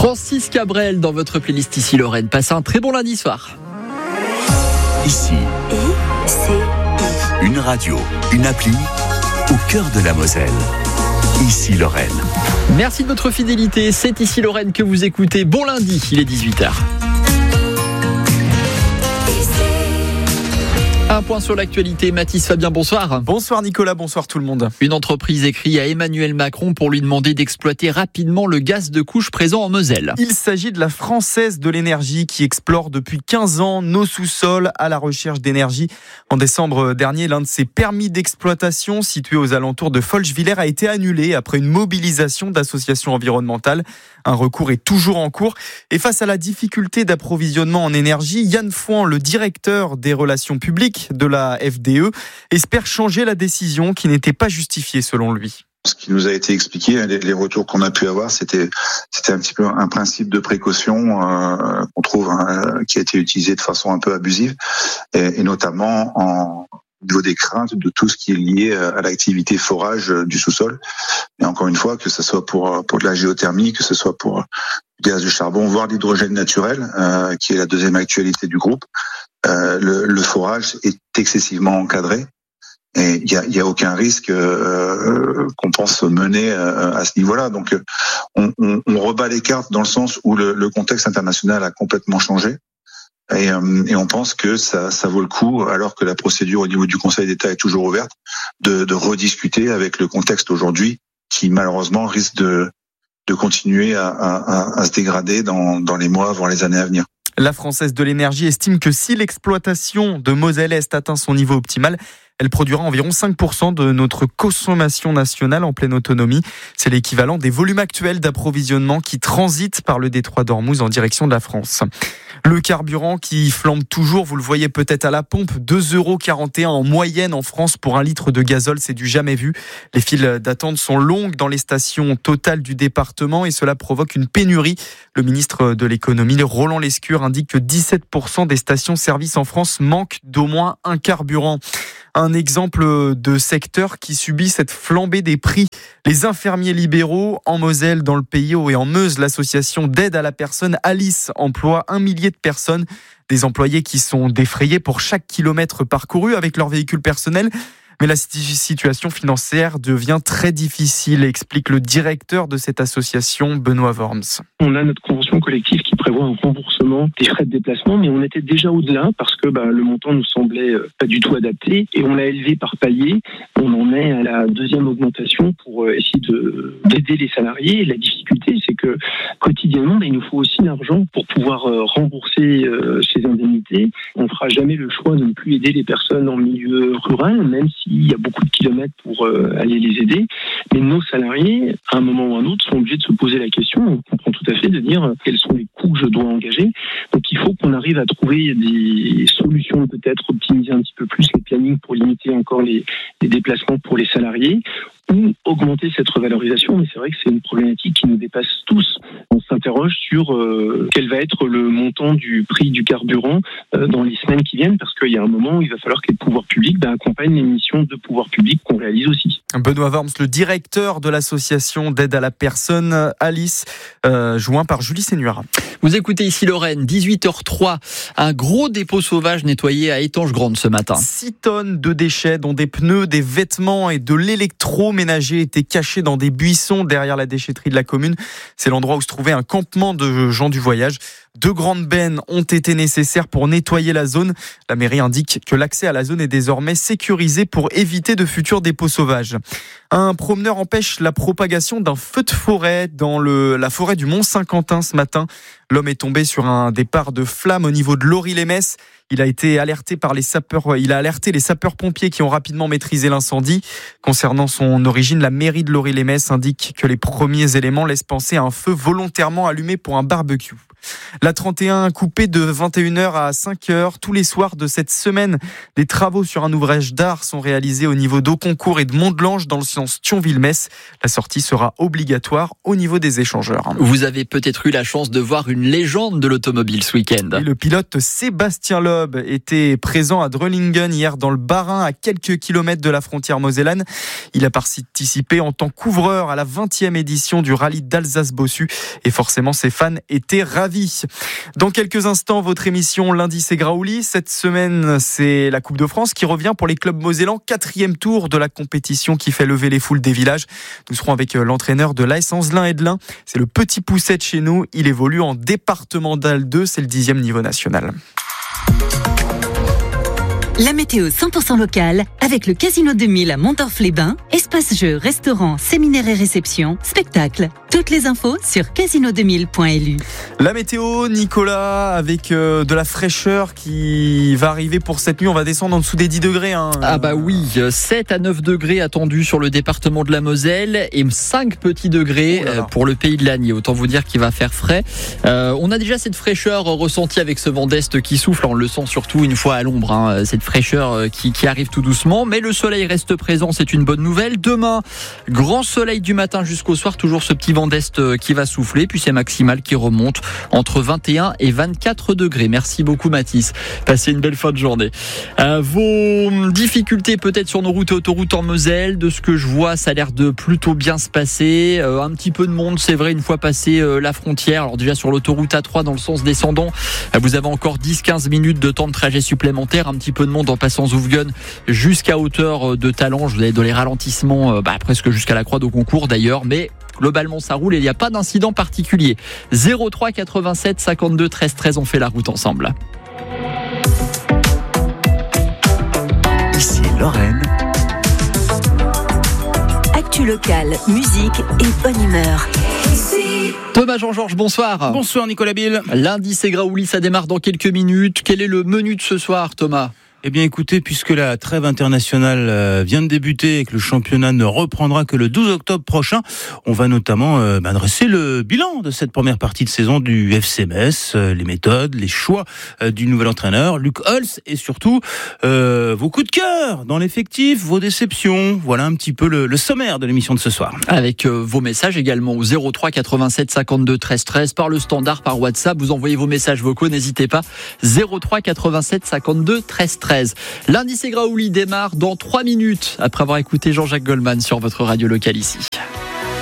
Francis Cabrel dans votre playlist Ici Lorraine. Passez un très bon lundi soir. Ici, une radio, une appli au cœur de la Moselle. Ici Lorraine. Merci de votre fidélité. C'est Ici Lorraine que vous écoutez. Bon lundi, il est 18h. Un point sur l'actualité. Mathis Fabien, bonsoir. Bonsoir Nicolas, bonsoir tout le monde. Une entreprise écrit à Emmanuel Macron pour lui demander d'exploiter rapidement le gaz de couche présent en Moselle. Il s'agit de la Française de l'énergie qui explore depuis 15 ans nos sous-sols à la recherche d'énergie. En décembre dernier, l'un de ses permis d'exploitation situé aux alentours de Folchevillers a été annulé après une mobilisation d'associations environnementales. Un recours est toujours en cours. Et face à la difficulté d'approvisionnement en énergie, Yann Fouan, le directeur des relations publiques de la FDE, espère changer la décision qui n'était pas justifiée selon lui. Ce qui nous a été expliqué, les retours qu'on a pu avoir, c'était un petit peu un principe de précaution qu'on trouve qui a été utilisé de façon un peu abusive, et notamment au niveau des craintes de tout ce qui est lié à l'activité forage du sous-sol. Et encore une fois, que ce soit pour de la géothermie, que ce soit pour du gaz de charbon, voire l'hydrogène naturel, qui est la deuxième actualité du groupe, le forage est excessivement encadré. Et il y a aucun risque qu'on pense mener à ce niveau-là. Donc on rebat les cartes dans le sens où le contexte international a complètement changé. Et on pense que ça vaut le coup, alors que la procédure au niveau du Conseil d'État est toujours ouverte, de rediscuter avec le contexte aujourd'hui qui malheureusement risque de continuer à se dégrader dans les mois, voire les années à venir. La Française de l'énergie estime que si l'exploitation de Moselle-Est atteint son niveau optimal, elle produira environ 5% de notre consommation nationale en pleine autonomie. C'est l'équivalent des volumes actuels d'approvisionnement qui transitent par le détroit d'Ormuz en direction de la France. Le carburant qui flambe toujours, vous le voyez peut-être à la pompe, 2,41 € en moyenne en France pour un litre de gazole, c'est du jamais vu. Les files d'attente sont longues dans les stations Total du département et cela provoque une pénurie. Le ministre de l'économie, Roland Lescure, indique que 17% des stations-service en France manquent d'au moins un carburant. Un exemple de secteur qui subit cette flambée des prix. Les infirmiers libéraux en Moselle, dans le Pays et en Meuse, l'association d'aide à la personne Alice emploie 1 millier de personnes. Des employés qui sont défrayés pour chaque kilomètre parcouru avec leur véhicule personnel. Mais la situation financière devient très difficile, explique le directeur de cette association, Benoît Worms. On a notre convention collective qui prévoit un remboursement des frais de déplacement, mais on était déjà au-delà parce que le montant nous semblait pas du tout adapté et on l'a élevé par palier. On en est à la deuxième augmentation pour essayer d'aider les salariés. Et la difficulté, c'est que quotidiennement, il nous faut aussi l'argent pour pouvoir rembourser ces indemnités. On ne fera jamais le choix de ne plus aider les personnes en milieu rural, même s'il y a beaucoup de kilomètres pour aller les aider. Mais nos salariés, à un moment ou à un autre, sont obligés de se poser la question, on comprend tout à fait, de dire quels sont les coûts que je dois engager. Donc il faut qu'on arrive à trouver des solutions, peut-être optimiser un petit peu plus les plannings pour limiter encore les déplacements pour les salariés, ou augmenter cette revalorisation. Mais c'est vrai que c'est une problématique qui nous dépasse tous. On s'interroge sur quel va être le montant du prix du carburant dans les semaines qui viennent, parce qu'il y a un moment où il va falloir que les pouvoirs publics accompagnent les missions de pouvoirs publics qu'on réalise aussi. Benoît Worms, le directeur de l'association d'aide à la personne Alice, joint par Julie Sénuard. Vous écoutez Ici Lorraine, 18h03. Un gros dépôt sauvage nettoyé à Étanges-Grande ce matin. 6 tonnes de déchets, dont des pneus, des vêtements et de l'électroménager étaient cachés dans des buissons derrière la déchetterie de la commune. C'est l'endroit où se trouvait un campement de gens du voyage. 2 grandes bennes ont été nécessaires pour nettoyer la zone. La mairie indique que l'accès à la zone est désormais sécurisé pour éviter de futurs dépôts sauvages. Un promeneur empêche la propagation d'un feu de forêt dans la forêt du Mont-Saint-Quentin ce matin. L'homme est tombé sur un départ de flammes au niveau de Lorry-les-Messes. Il a alerté les sapeurs-pompiers qui ont rapidement maîtrisé l'incendie. Concernant son origine, la mairie de Lorry-les-Messes indique que les premiers éléments laissent penser à un feu volontairement allumé pour un barbecue. La 31 coupée de 21h à 5h tous les soirs de cette semaine. Des travaux sur un ouvrage d'art sont réalisés au niveau d'Auconcourt et de Mont-de-Lange dans le sens Thionville-Metz. La sortie sera obligatoire au niveau des échangeurs. Vous avez peut-être eu la chance de voir une légende de l'automobile ce week-end. Et le pilote Sébastien Loeb était présent à Dröllingen hier dans le Bas-Rhin, à quelques kilomètres de la frontière mosellane. Il a participé en tant qu'ouvreur à la 20e édition du rallye d'Alsace-Bossu et forcément ses fans étaient ravis. Dans quelques instants, votre émission Lundi c'est Graouli. Cette semaine, c'est la Coupe de France qui revient pour les clubs mosellans. 4e tour de la compétition qui fait lever les foules des villages. Nous serons avec l'entraîneur de l'AS Anzelin-Edlin. C'est le petit pousset de chez nous. Il évolue en départemental 2. C'est le 10e niveau national. La météo 100% locale avec le Casino 2000 à Mondorf-les-Bains. Espace jeux, restaurants, séminaires et réceptions, spectacles. Toutes les infos sur casino2000.lu. La météo, Nicolas, avec de la fraîcheur qui va arriver pour cette nuit. On va descendre en dessous des 10 degrés. Ah bah oui, 7 à 9 degrés attendus sur le département de la Moselle et 5 petits degrés pour le pays de l'Agnier. Autant vous dire qu'il va faire frais. On a déjà cette fraîcheur ressentie avec ce vent d'est qui souffle. On le sent surtout une fois à l'ombre. Cette fraîcheur qui arrive tout doucement. Mais le soleil reste présent, c'est une bonne nouvelle. Demain, grand soleil du matin jusqu'au soir. Toujours ce petit vent d'est qui va souffler. Puis c'est maximal qui remonte entre 21 et 24 degrés. Merci beaucoup Mathis. Passez une belle fin de journée. Vos difficultés peut-être sur nos routes et autoroutes en Moselle. De ce que je vois, ça a l'air de plutôt bien se passer. Un petit peu de monde, c'est vrai, une fois passé la frontière. Alors déjà sur l'autoroute A3 dans le sens descendant, vous avez encore 10-15 minutes de temps de trajet supplémentaire. Un petit peu de monde en passant Zoufgen jusqu'à hauteur de Talange. Vous avez dans les ralentissements presque jusqu'à la Croix d'Auconcourt d'ailleurs. Mais globalement, ça roule et il n'y a pas d'incident particulier. 03 87 52 13 13, on fait la route ensemble. Ici Lorraine. Actu locale, musique et bonne humeur. Thomas Jean-Georges, bonsoir. Bonsoir Nicolas Bill. Lundi c'est Graouli, ça démarre dans quelques minutes. Quel est le menu de ce soir, Thomas ? Eh bien écoutez, puisque la trêve internationale vient de débuter et que le championnat ne reprendra que le 12 octobre prochain, on va notamment dresser le bilan de cette première partie de saison du FC Metz, les méthodes, les choix du nouvel entraîneur, Luc Holz, et surtout vos coups de cœur dans l'effectif, vos déceptions. Voilà un petit peu le sommaire de l'émission de ce soir. Avec vos messages également au 03 87 52 13 13 par le standard, par WhatsApp. Vous envoyez vos messages vocaux, n'hésitez pas. 03 87 52 13 13. Lundi c'est Graouli démarre dans 3 minutes après avoir écouté Jean-Jacques Goldman sur votre radio locale ici.